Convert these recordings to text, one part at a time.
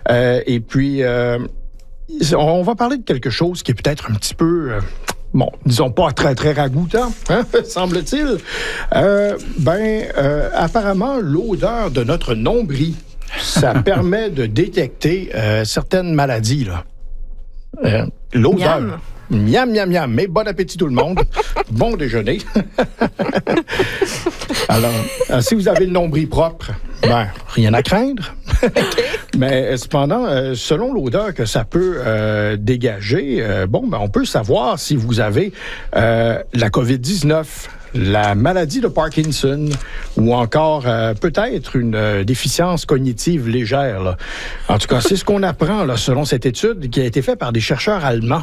Et puis, on va parler de quelque chose qui est peut-être un petit peu... Bon, disons pas très, très ragoûtant, hein, semble-t-il. Apparemment, l'odeur de notre nombril, ça permet de détecter certaines maladies, là. L'odeur. Miam, miam, miam. Mais bon appétit tout le monde. Bon déjeuner. Alors, si vous avez le nombril propre, rien à craindre. Mais cependant, selon l'odeur que ça peut dégager, on peut savoir si vous avez la COVID-19, la maladie de Parkinson ou encore peut-être une déficience cognitive légère, là. En tout cas, c'est ce qu'on apprend là, selon cette étude qui a été faite par des chercheurs allemands.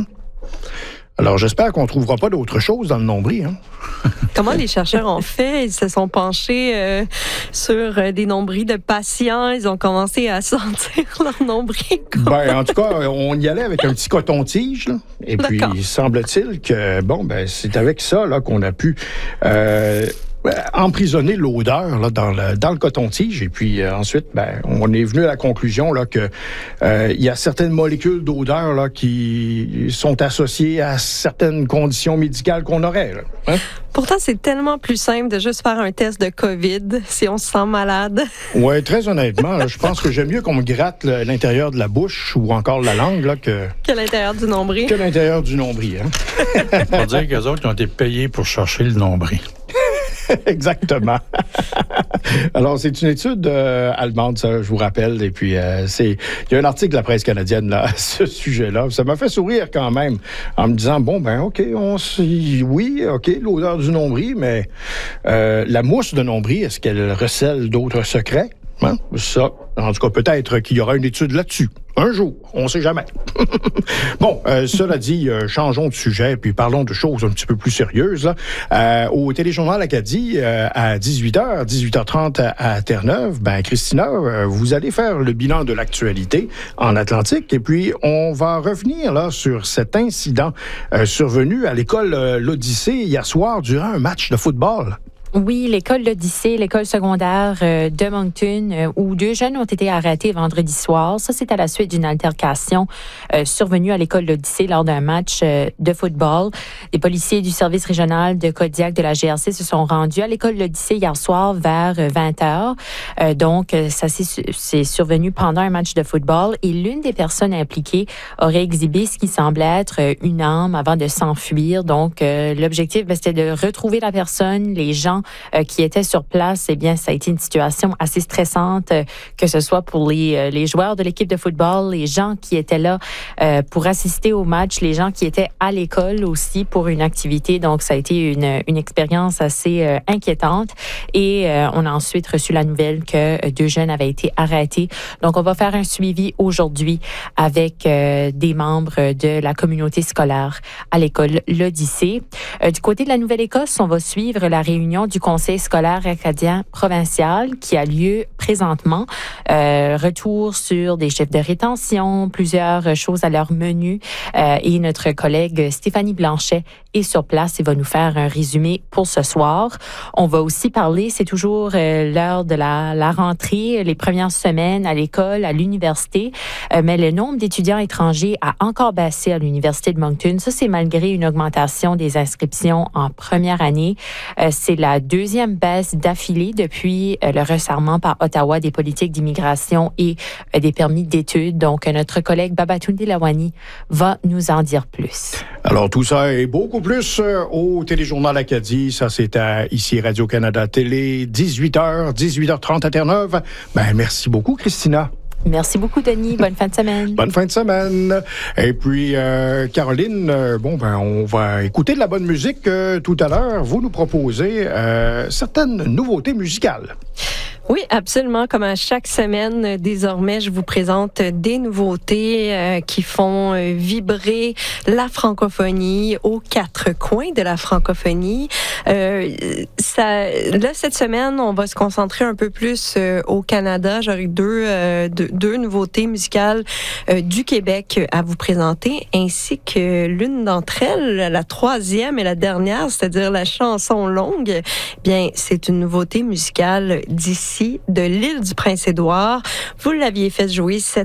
Alors, j'espère qu'on ne trouvera pas d'autre chose dans le nombril. Hein? Comment les chercheurs ont fait? Ils se sont penchés sur des nombrils de patients. Ils ont commencé à sentir leur nombril. En tout cas, on y allait avec un petit coton-tige. Là. Et puis, semble-t-il que, c'est avec ça là, qu'on a pu... emprisonner l'odeur là, dans le coton-tige. Et puis ensuite, on est venu à la conclusion là, que il y a certaines molécules d'odeur là, qui sont associées à certaines conditions médicales qu'on aurait. Là. Hein? Pourtant, c'est tellement plus simple de juste faire un test de COVID si on se sent malade. Oui, très honnêtement, là, je pense que j'aime mieux qu'on me gratte l'intérieur de la bouche ou encore la langue là, que l'intérieur du nombril. Que l'intérieur du nombril. Hein? Pour dire qu'eux autres ont été payés pour chercher le nombril. Exactement. Alors, c'est une étude allemande, ça, je vous rappelle. Et puis, il y a un article de la presse canadienne là, à ce sujet-là. Ça m'a fait sourire quand même, en me disant, OK, l'odeur du nombril, mais la mousse de nombril, est-ce qu'elle recèle d'autres secrets? Hein? Ça, en tout cas, peut-être qu'il y aura une étude là-dessus. Un jour, on ne sait jamais. Cela dit, changeons de sujet, puis parlons de choses un petit peu plus sérieuses. Au Téléjournal Acadie, à 18h, 18h30 à Terre-Neuve, Christina, vous allez faire le bilan de l'actualité en Atlantique, et puis on va revenir là sur cet incident survenu à l'école L'Odyssée hier soir durant un match de football. Oui, l'école L'Odyssée, l'école secondaire de Moncton, où 2 jeunes ont été arrêtés vendredi soir. Ça, c'est à la suite d'une altercation survenue à l'école L'Odyssée lors d'un match de football. Des policiers du service régional de Kodiak de la GRC se sont rendus à l'école L'Odyssée hier soir vers 20h. Ça c'est survenu pendant un match de football et l'une des personnes impliquées aurait exhibé ce qui semblait être une arme avant de s'enfuir. Donc, l'objectif, c'était de retrouver la personne, les gens qui étaient sur place. Eh bien, ça a été une situation assez stressante, que ce soit pour les joueurs de l'équipe de football, les gens qui étaient là pour assister au match, les gens qui étaient à l'école aussi pour une activité. Donc, ça a été une expérience assez inquiétante. Et on a ensuite reçu la nouvelle que 2 jeunes avaient été arrêtés. Donc, on va faire un suivi aujourd'hui avec des membres de la communauté scolaire à l'école L'Odyssée. Du côté de la Nouvelle-Écosse, on va suivre la réunion du Conseil scolaire acadien provincial qui a lieu présentement. Retour sur des chiffres de rétention, plusieurs choses à leur menu. Et notre collègue Stéphanie Blanchet est sur place et va nous faire un résumé pour ce soir. On va aussi parler, c'est toujours l'heure de la rentrée, les premières semaines à l'école, à l'université. Mais le nombre d'étudiants étrangers a encore baissé à l'Université de Moncton. Ça, c'est malgré une augmentation des inscriptions en première année. C'est la 2e baisse d'affilée depuis le resserrement par Ottawa des politiques d'immigration et des permis d'études. Donc, notre collègue Babatunde Lawani va nous en dire plus. Alors, tout ça et beaucoup plus au Téléjournal Acadie. Ça, c'est ici Radio-Canada Télé, 18h, 18h30 à Terre-Neuve. Merci beaucoup, Christina. Merci beaucoup, Denis. Bonne fin de semaine. Bonne fin de semaine. Et puis, Caroline, on va écouter de la bonne musique tout à l'heure. Vous nous proposez certaines nouveautés musicales. Oui, absolument. Comme à chaque semaine, désormais, je vous présente des nouveautés qui font vibrer la francophonie aux 4 coins de la francophonie. Cette semaine, on va se concentrer un peu plus au Canada. J'aurai deux nouveautés musicales du Québec à vous présenter, ainsi que l'une d'entre elles, la 3e et la dernière, c'est-à-dire la chanson longue. Bien, c'est une nouveauté musicale d'ici, de l'île du Prince-Édouard. Vous l'aviez fait jouer cette